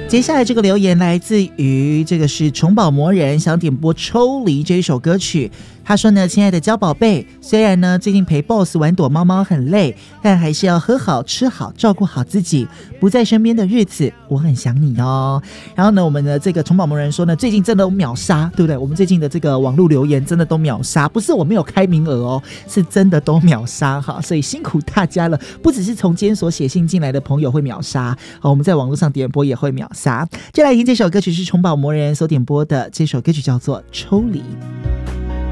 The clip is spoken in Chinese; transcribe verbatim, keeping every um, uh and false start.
接下来这个留言来自于这个是宠宝魔人想点播抽离这一首歌曲。他说呢，亲爱的娇宝贝，虽然呢最近陪 boss 玩躲猫猫很累，但还是要喝好吃好照顾好自己，不在身边的日子我很想你哦。然后呢我们的这个宠宝魔人说呢，最近真的都秒杀，对不对？我们最近的这个网络留言真的都秒杀，不是我没有开名额哦，是真的都秒杀哈，所以辛苦大家了。不只是从监所写信进来的朋友会秒杀，我们在网络上点播也会秒杀。接下来听这首歌曲是宠宝魔人所点播的，这首歌曲叫做抽离。